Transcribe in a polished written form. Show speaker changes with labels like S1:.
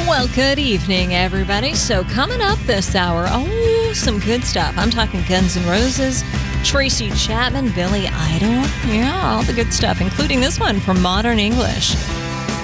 S1: Well, good evening, everybody. So coming up this hour, some good stuff. I'm talking Guns N' Roses, Tracy Chapman, Billy Idol. Yeah, all the good stuff, including this one from Modern English.